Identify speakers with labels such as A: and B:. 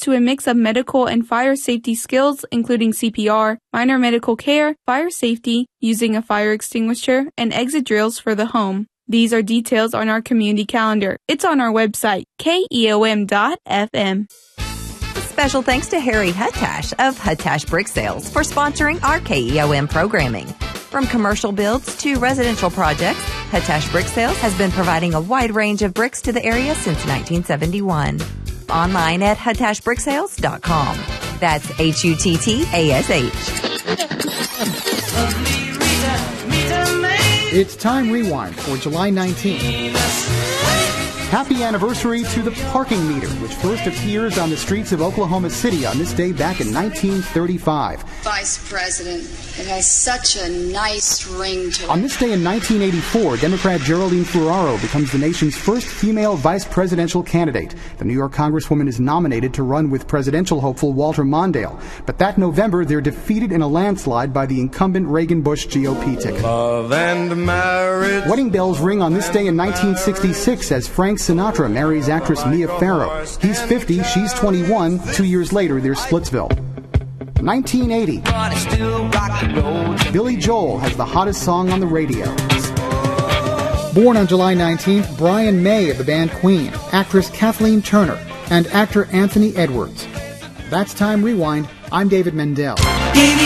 A: to a mix of medical and fire safety skills, including CPR, minor medical care, fire safety, using a fire extinguisher, and exit drills for the home. These are details on our community calendar. It's on our website, keom.fm.
B: Special thanks to Harry Huttash of Huttash Brick Sales for sponsoring our KEOM programming. From commercial builds to residential projects, Huttash Brick Sales has been providing a wide range of bricks to the area since 1971. Online at huttashbricksales.com. That's HUTTASH.
C: It's Time Rewind for July 19th. Happy anniversary to the parking meter, which first appears on the streets of Oklahoma City on this day back in 1935.
D: Vice President, it has such a nice ring to it.
C: On this day in 1984, Democrat Geraldine Ferraro becomes the nation's first female vice presidential candidate. The New York Congresswoman is nominated to run with presidential hopeful Walter Mondale. But that November, they're defeated in a landslide by the incumbent Reagan-Bush GOP ticket.
E: Love and marriage.
C: Wedding bells ring on this day in 1966 as Frank Sinatra marries actress Mia Farrow. He's 50, she's 21. 2 years later, there's Splitsville. 1980. Billy Joel has the hottest song on the radio. Born on July 19th, Brian May of the band Queen, actress Kathleen Turner, and actor Anthony Edwards. That's Time Rewind. I'm David Mendel.